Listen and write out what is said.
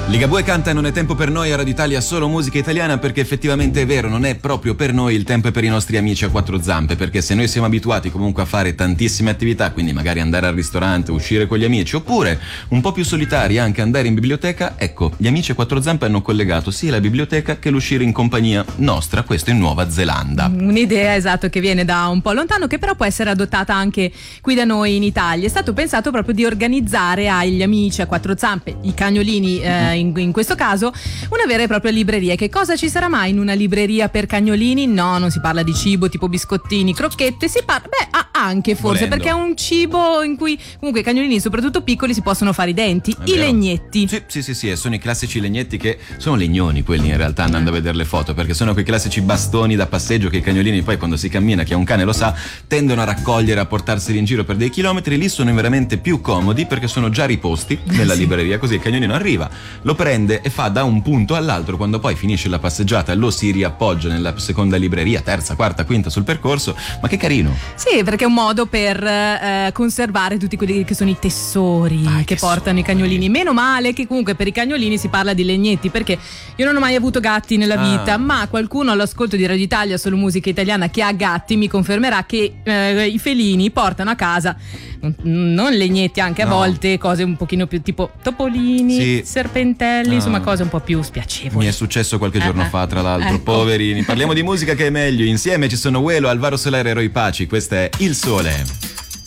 Ligabue canta Non è tempo per noi a Radio Italia, solo musica italiana, perché effettivamente è vero, non è proprio per noi il tempo, è per i nostri amici a quattro zampe, perché se noi siamo abituati comunque a fare tantissime attività, quindi magari andare al ristorante, uscire con gli amici, oppure un po' più solitari anche andare in biblioteca, ecco, gli amici a quattro zampe hanno collegato sia la biblioteca che l'uscire in compagnia nostra, questo in Nuova Zelanda. Un'idea, esatto, che viene da un po' lontano, che però può essere adottata anche qui da noi in Italia. È stato pensato proprio di organizzare agli amici a quattro zampe, i cagnolini in questo caso, una vera e propria libreria. Che cosa ci sarà mai in una libreria per cagnolini? No, non si parla di cibo tipo biscottini, crocchette, si parla, anche forse, volendo, perché è un cibo in cui comunque i cagnolini, soprattutto piccoli, si possono fare i denti, i legnetti. Sì, sono i classici legnetti, che sono legnoni quelli in realtà, andando a vedere le foto, perché sono quei classici bastoni da passeggio che i cagnolini poi quando si cammina, chi è un cane lo sa, tendono a raccogliere, a portarseli in giro per dei chilometri. Lì sono veramente più comodi perché sono già riposti nella libreria, così il cagnolino arriva, lo prende e fa da un punto all'altro. Quando poi finisce la passeggiata lo si riappoggia nella seconda libreria, terza, quarta, quinta sul percorso. Ma che carino! Sì, perché è un modo per conservare tutti quelli che sono i tessori che portano i cagnolini. Meno male che comunque per i cagnolini si parla di legnetti, perché io non ho mai avuto gatti nella vita, ma qualcuno all'ascolto di Radio Italia, solo musica italiana, che ha gatti mi confermerà che i felini portano a casa non legnetti, anche a volte cose un pochino più tipo topolini, serpentelli, insomma cose un po' più spiacevoli. Mi è successo qualche giorno fa, tra l'altro, poverini. Parliamo di musica che è meglio. Insieme ci sono Uelo, Alvaro Soler e Roy Paci. Questa è Il Sole.